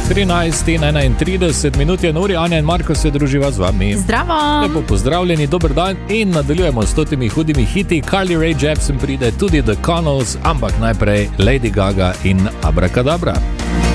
13:31 minut je nori, Anja in Marko se druživa z vami. Zdravo! Lepo pozdravljeni, dober dan in nadaljujemo s totimi hudimi hiti. Carly Rae Jepsen pride, tudi The Connells, ampak najprej Lady Gaga in Abracadabra.